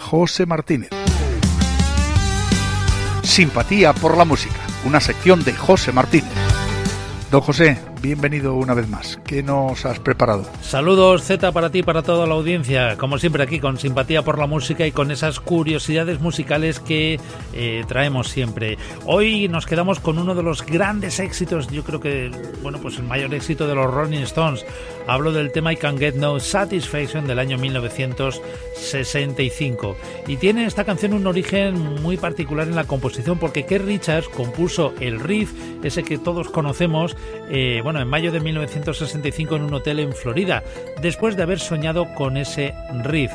José Martínez. Simpatía por la música, una sección de José Martínez. Don José, bienvenido una vez más. ¿Qué nos has preparado? Saludos, Z, para ti y para toda la audiencia. Como siempre aquí con simpatía por la música y con esas curiosidades musicales que traemos siempre. Hoy nos quedamos con uno de los grandes éxitos, yo creo que, bueno, pues el mayor éxito de los Rolling Stones. Hablo del tema I Can't Get No Satisfaction del año 1965. Y tiene esta canción un origen muy particular en la composición, porque Keith Richards compuso el riff, ese que todos conocemos, en mayo de 1965 en un hotel en Florida, después de haber soñado con ese riff.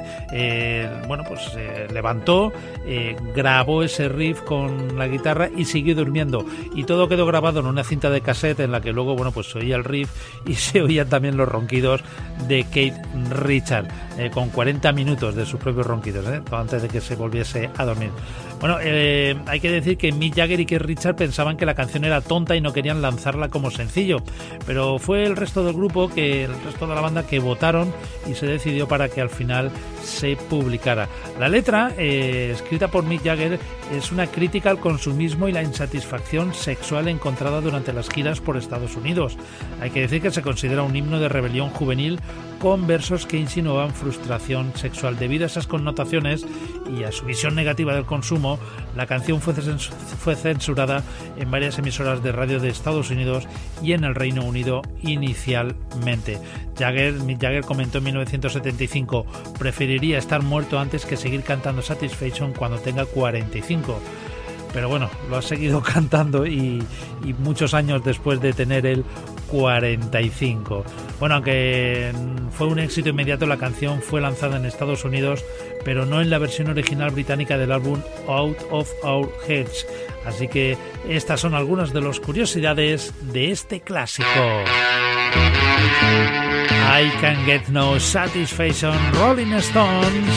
Levantó, grabó ese riff con la guitarra y siguió durmiendo. Y todo quedó grabado en una cinta de cassette en la que luego, se oía el riff y se oían también los ronquidos de Keith Richards, con 40 minutos de sus propios ronquidos, antes de que se volviese a dormir. Hay que decir que Mick Jagger y Keith Richards pensaban que la canción era tonta y no querían lanzarla como sencillo, pero fue el resto del grupo, el resto de la banda, que votaron y se decidió para que al final se publicara. La letra, escrita por Mick Jagger, es una crítica al consumismo y la insatisfacción sexual encontrada durante las giras por Estados Unidos. Hay que decir que se considera un himno de rebelión juvenil con versos que insinuaban frustración sexual. Debido a esas connotaciones y a su visión negativa del consumo, la canción fue censurada en varias emisoras de radio de Estados Unidos y en el Reino Unido inicialmente. Mick Jagger comentó en 1975: preferiría estar muerto antes que seguir cantando Satisfaction cuando tenga 45. Pero bueno, lo ha seguido cantando y muchos años después de tener el 45. Aunque fue un éxito inmediato, la canción fue lanzada en Estados Unidos, pero no en la versión original británica del álbum Out of Our Heads. Así que estas son algunas de las curiosidades de este clásico. I Can't Get No Satisfaction, Rolling Stones.